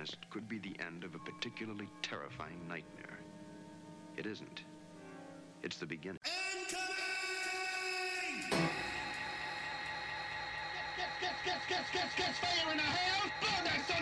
protagonist could be the end of a particularly terrifying nightmare. It isn't. It's the beginning. Incoming! Fire in the house! Blow that son